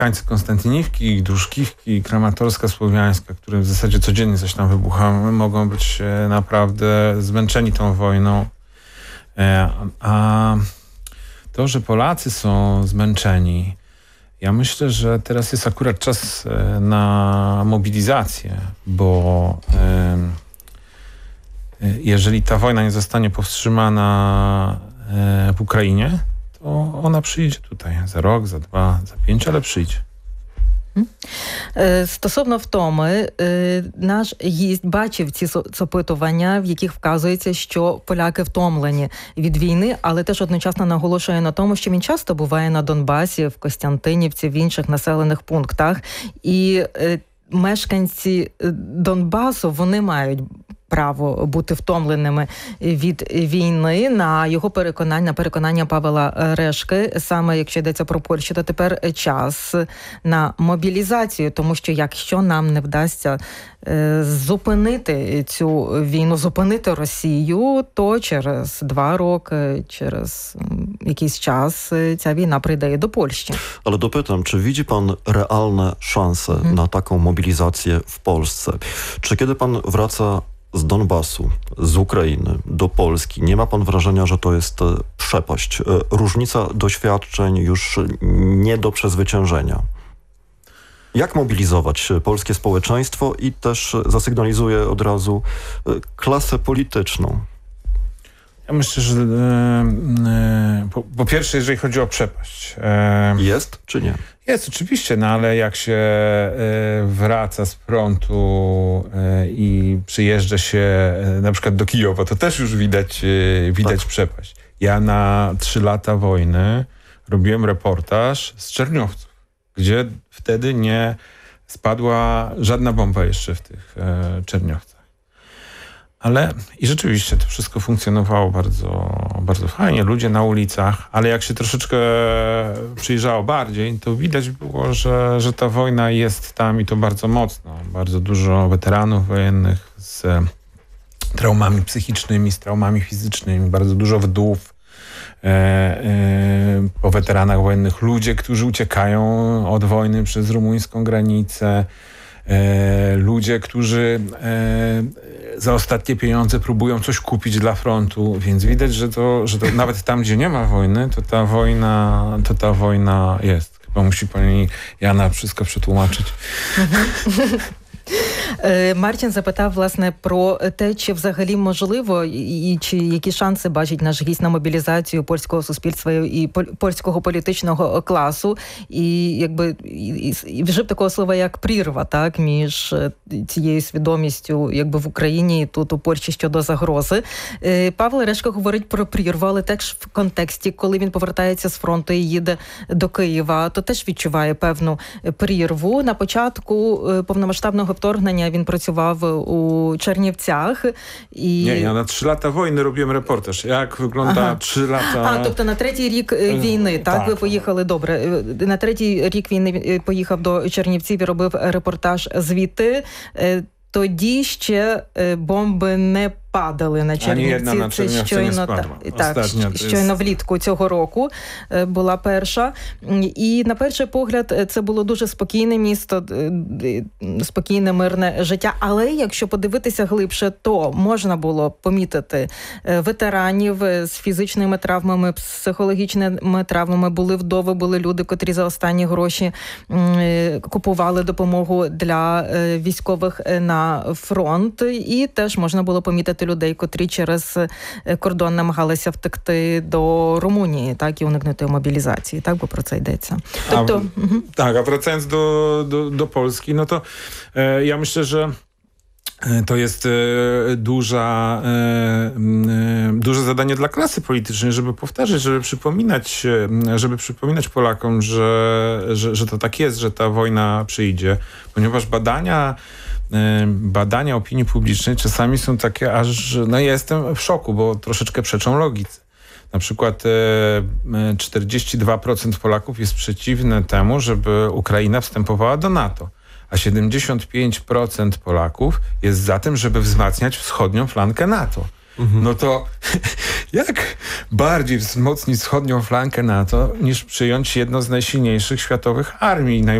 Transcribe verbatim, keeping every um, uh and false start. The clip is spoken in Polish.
mieszkańcy Konstantyniwki, Druszkiwki, Kramatorska Słowiańska, które w zasadzie codziennie coś tam wybucha, mogą być naprawdę zmęczeni tą wojną. A to, że Polacy są zmęczeni, ja myślę, że teraz jest akurat czas na mobilizację, bo jeżeli ta wojna nie zostanie powstrzymana w Ukrainie, to ona przyjdzie tutaj za rok, za dwa, za pięć, ale przyjdzie. Стосовно втоми, наш гість бачив ці опитування, в яких вказується, що поляки втомлені від війни, але теж одночасно наголошує на тому, що він часто буває на Донбасі, в Костянтинівці, в інших населених пунктах. І мешканці Донбасу, вони мають право бути втомленими від війни. На його переконання, на переконання Павла Решки, саме якщо йдеться про Польщу, то тепер час на мобілізацію, тому що якщо нам не вдасться е, зупинити цю війну, зупинити Росію, то через два роки, через якийсь час ця wojna przyjdzie do Polski. Ale dopytam, czy widzi pan realne szanse hmm. na taką mobilizację w Polsce? Czy kiedy pan wraca z Donbasu, z Ukrainy do Polski, nie ma pan wrażenia, że to jest przepaść, różnica doświadczeń już nie do przezwyciężenia? Jak mobilizować polskie społeczeństwo i też zasygnalizuję od razu klasę polityczną? Ja myślę, że e, po, po pierwsze, jeżeli chodzi o przepaść. E, jest czy nie? Jest oczywiście, no ale jak się e, wraca z frontu e, i przyjeżdża się e, na przykład do Kijowa, to też już widać, e, widać tak. przepaść. Ja na trzy lata wojny robiłem reportaż z Czerniowców, gdzie wtedy nie spadła żadna bomba jeszcze w tych e, Czerniowcach. Ale i rzeczywiście to wszystko funkcjonowało bardzo, bardzo fajnie, ludzie na ulicach, ale jak się troszeczkę przyjrzało bardziej, to widać było, że, że ta wojna jest tam i to bardzo mocno. Bardzo dużo weteranów wojennych z traumami psychicznymi, z traumami fizycznymi, bardzo dużo wdów e, e, po weteranach wojennych, ludzie, którzy uciekają od wojny przez rumuńską granicę, E, ludzie, którzy e, za ostatnie pieniądze próbują coś kupić dla frontu, więc widać, że to, że to nawet tam, gdzie nie ma wojny, to ta wojna, to ta wojna jest. Chyba musi pani Jana wszystko przetłumaczyć. Мартін запитав, власне, про те, чи взагалі можливо і чи які шанси бачить наш гість на мобілізацію польського суспільства і польського політичного класу. І якби і, і вжив такого слова, як прірва, так, між цією свідомістю, якби в Україні і тут у Польщі щодо загрози. Павло Решка говорить про прірву, але теж в контексті, коли він повертається з фронту і їде до Києва, то теж відчуває певну прірву. На початку повномасштабного вторгнення він працював у Чернівцях. І... Ні, я на три лata wojny robiłem reportaż. Як виглядає ага. три лata... А, тобто на третій рік війни, так? так? Ви поїхали, добре. На третій рік війни поїхав до Чернівців і робив репортаж звідти. Тоді ще бомби не падали на Чернівці. На Це щойно, так, так, щойно влітку цього року була перша. І на перший погляд це було дуже спокійне місто, спокійне, мирне життя. Але якщо подивитися глибше, то можна було помітити ветеранів з фізичними травмами, психологічними травмами. Були вдови, були люди, котрі за останні гроші купували допомогу для військових на фронт. І теж можна було помітити людей, котрі через кордон намагалися втекти до Румунії, так, і уникнути мобілізації, так, бо про це йдеться. Тобто, a, угу. Tak, a wracając do, do, do Polski, no to e, ja myślę, że to jest e, duża, e, e, duże zadanie dla klasy politycznej, żeby powtarzać, żeby przypominać, żeby przypominać Polakom, że, że, że to tak jest, że ta wojna przyjdzie, ponieważ badania badania opinii publicznej czasami są takie aż, no ja jestem w szoku, bo troszeczkę przeczą logice. Na przykład czterdzieści dwa procent Polaków jest przeciwne temu, żeby Ukraina wstępowała do NATO, a siedemdziesiąt pięć procent Polaków jest za tym, żeby wzmacniać wschodnią flankę NATO. Mhm. No to jak bardziej wzmocnić wschodnią flankę NATO, niż przyjąć jedno z najsilniejszych światowych armii,